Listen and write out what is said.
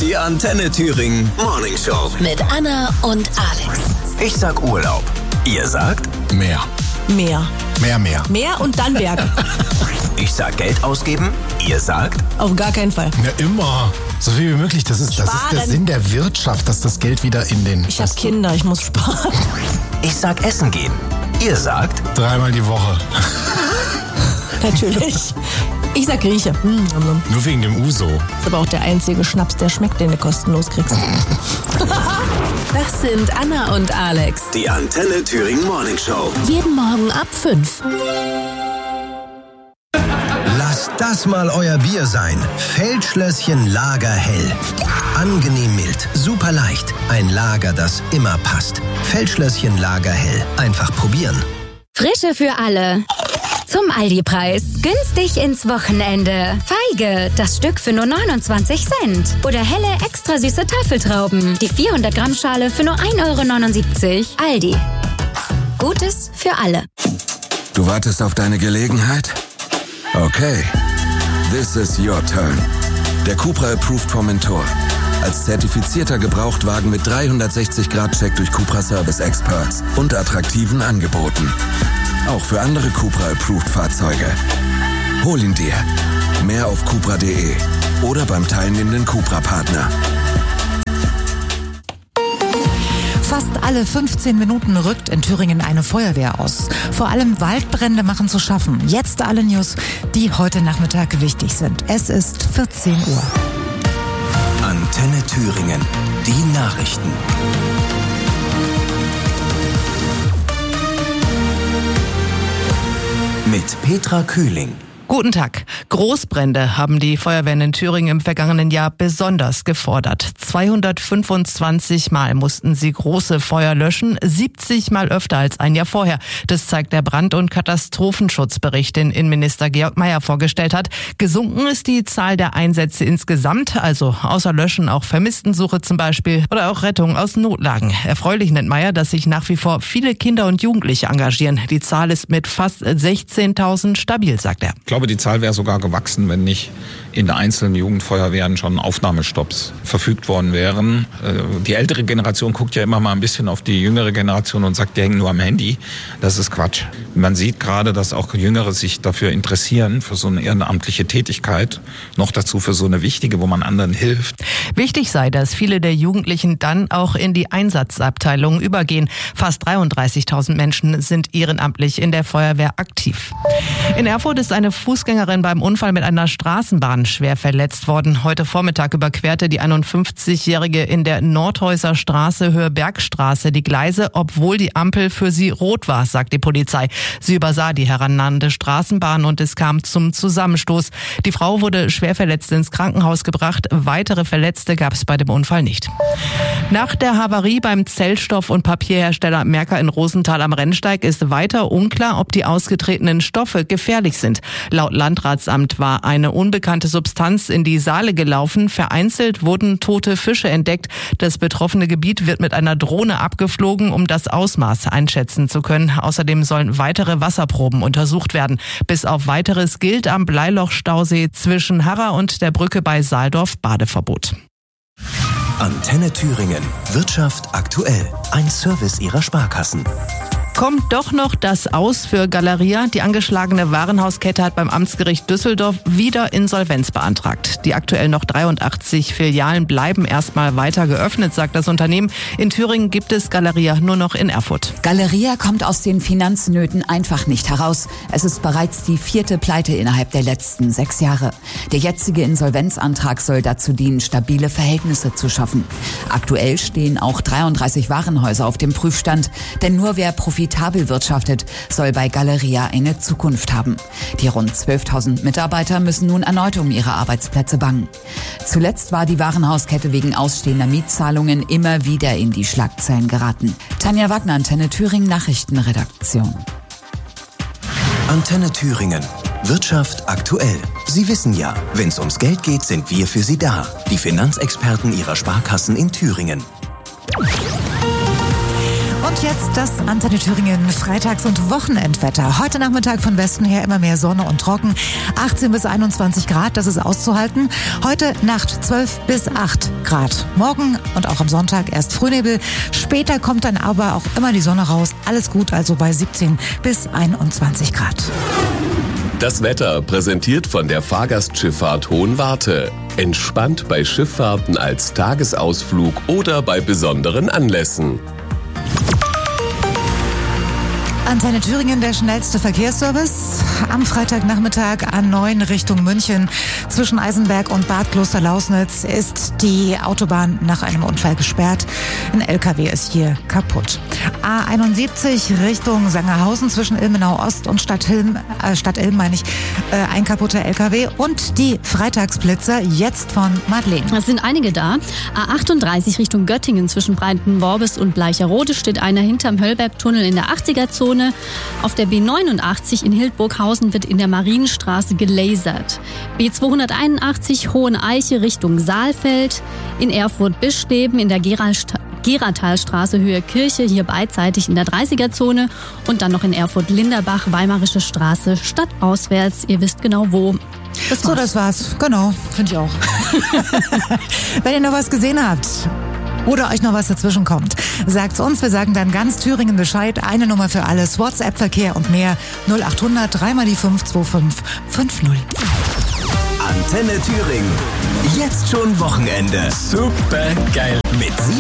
Die Antenne Thüringen Morning Show. Mit Anna und Alex. Ich sag Urlaub. Ihr sagt Mehr. Mehr. Mehr. Mehr und dann Berge. Ich sag Geld ausgeben. Ihr sagt Auf gar keinen Fall. Ja, immer. So viel wie möglich. Das ist der Sinn der Wirtschaft, dass das Geld wieder in den... Ich hab Kinder, ich muss sparen. ich sag Essen gehen. Ihr sagt 3-mal die Woche. Natürlich. Ich sag Grieche. Nur wegen dem Uso. Das ist aber auch der einzige Schnaps, der schmeckt, den du kostenlos kriegst. Das sind Anna und Alex. die Antenne Thüringen Morning Show. Jeden Morgen ab 5. Lasst das mal euer Bier sein. Feldschlösschen Lagerhell. Angenehm mild, super leicht. Ein Lager, das immer passt. Feldschlösschen Lagerhell. Einfach probieren. Frische für alle. Zum Aldi-Preis. Günstig ins Wochenende. Feige, das Stück für nur 29 Cent. Oder helle, extra süße Tafeltrauben. Die 400-Gramm-Schale für nur 1,79 €. Aldi. Gutes für alle. Du wartest auf deine Gelegenheit? Okay. This is your turn. Der Cupra Approved Formentor. Als zertifizierter Gebrauchtwagen mit 360-Grad-Check durch Cupra Service Experts und attraktiven Angeboten. Auch für andere Cupra Approved Fahrzeuge. Hol ihn dir. Mehr auf cupra.de oder beim teilnehmenden Cupra-Partner. Fast alle 15 Minuten rückt in Thüringen eine Feuerwehr aus. Vor allem Waldbrände machen zu schaffen. Jetzt alle News, die heute Nachmittag wichtig sind. Es ist 14 Uhr. Antenne Thüringen. Die Nachrichten. Mit Petra Kühling. Guten Tag. Großbrände haben die Feuerwehren in Thüringen im vergangenen Jahr besonders gefordert. 225 Mal mussten sie große Feuer löschen, 70 Mal öfter als ein Jahr vorher. Das zeigt der Brand- und Katastrophenschutzbericht, den Innenminister Georg Mayer vorgestellt hat. Gesunken ist die Zahl der Einsätze insgesamt, also außer Löschen auch Vermisstensuche zum Beispiel oder auch Rettung aus Notlagen. Erfreulich nennt Mayer, dass sich nach wie vor viele Kinder und Jugendliche engagieren. Die Zahl ist mit fast 16.000 stabil, sagt er. Ich glaube, die Zahl wäre sogar gewachsen, wenn nicht in der einzelnen Jugendfeuerwehren schon Aufnahmestopps verfügt worden wären. Die ältere Generation guckt ja immer mal ein bisschen auf die jüngere Generation und sagt, die hängen nur am Handy. Das ist Quatsch. Man sieht gerade, dass auch Jüngere sich dafür interessieren, für so eine ehrenamtliche Tätigkeit. Noch dazu für so eine wichtige, wo man anderen hilft. Wichtig sei, dass viele der Jugendlichen dann auch in die Einsatzabteilungen übergehen. Fast 33.000 Menschen sind ehrenamtlich in der Feuerwehr aktiv. In Erfurt ist eine Fußgängerin beim Unfall mit einer Straßenbahn schwer verletzt worden. Heute Vormittag überquerte die 51-Jährige in der Nordhäuser Straße Höhe Bergstraße die Gleise, obwohl die Ampel für sie rot war, sagt die Polizei. Sie übersah die herannahende Straßenbahn und es kam zum Zusammenstoß. Die Frau wurde schwer verletzt ins Krankenhaus gebracht. Weitere Verletzte gab es bei dem Unfall nicht. Nach der Havarie beim Zellstoff- und Papierhersteller Merker in Rosenthal am Rennsteig ist weiter unklar, ob die ausgetretenen Stoffe gefährlich sind. Laut Landratsamt war eine unbekannte Substanz in die Saale gelaufen. Vereinzelt wurden tote Fische entdeckt. Das betroffene Gebiet wird mit einer Drohne abgeflogen, um das Ausmaß einschätzen zu können. Außerdem sollen weitere Wasserproben untersucht werden. Bis auf Weiteres gilt am Bleilochstausee zwischen Harra und der Brücke bei Saaldorf Badeverbot. Antenne Thüringen. Wirtschaft aktuell. Ein Service ihrer Sparkassen. Kommt doch noch das Aus für Galeria. Die angeschlagene Warenhauskette hat beim Amtsgericht Düsseldorf wieder Insolvenz beantragt. Die aktuell noch 83 Filialen bleiben erstmal weiter geöffnet, sagt das Unternehmen. In Thüringen gibt es Galeria nur noch in Erfurt. Galeria kommt aus den Finanznöten einfach nicht heraus. Es ist bereits die 4. Pleite innerhalb der letzten 6 Jahre. Der jetzige Insolvenzantrag soll dazu dienen, stabile Verhältnisse zu schaffen. Aktuell stehen auch 33 Warenhäuser auf dem Prüfstand, denn nur wer profitabel wirtschaftet, soll bei Galeria eine Zukunft haben. Die rund 12.000 Mitarbeiter müssen nun erneut um ihre Arbeitsplätze bangen. Zuletzt war die Warenhauskette wegen ausstehender Mietzahlungen immer wieder in die Schlagzeilen geraten. Tanja Wagner, Antenne Thüringen Nachrichtenredaktion. Antenne Thüringen. Wirtschaft aktuell. Sie wissen ja, wenn es ums Geld geht, sind wir für Sie da. Die Finanzexperten Ihrer Sparkassen in Thüringen. Und Und jetzt das Antenne Thüringen Freitags- und Wochenendwetter. Heute Nachmittag von Westen her immer mehr Sonne und trocken. 18 bis 21 Grad, das ist auszuhalten. Heute Nacht 12 bis 8 Grad. Morgen und auch am Sonntag erst Frühnebel. Später kommt dann aber auch immer die Sonne raus. Alles gut, also bei 17 bis 21 Grad. Das Wetter präsentiert von der Fahrgastschifffahrt Hohenwarte. Entspannt bei Schifffahrten als Tagesausflug oder bei besonderen Anlässen. Antenne Thüringen, der schnellste Verkehrsservice. Am Freitagnachmittag A9 Richtung München. Zwischen Eisenberg und Bad Klosterlausnitz ist die Autobahn nach einem Unfall gesperrt. Ein LKW ist hier kaputt. A71 Richtung Sangerhausen zwischen Ilmenau Ost und Stadt Ilm ein kaputter LKW. Und die Freitagsblitzer jetzt von Madeleine. Es sind einige da. A38 Richtung Göttingen zwischen Breitenworbis und Bleicherode steht einer hinterm Höllbergtunnel in der 80er-Zone. Auf der B89 in Hildburghausen wird in der Marienstraße gelasert. B281 Hoheneiche Richtung Saalfeld. In Erfurt-Bischleben in der Geratalstraße Höhe Kirche, hier beidseitig in der 30er-Zone. Und dann noch in Erfurt-Linderbach, Weimarische Straße, stadtauswärts. Ihr wisst genau wo. Das war's. Genau, finde ich auch. Wenn ihr noch was gesehen habt oder euch noch was dazwischen kommt, sagt's uns. Wir sagen dann ganz Thüringen Bescheid. Eine Nummer für alles. WhatsApp-Verkehr und mehr. 0800 3 mal die 52550. Antenne Thüringen. Jetzt schon Wochenende. Super geil. Mit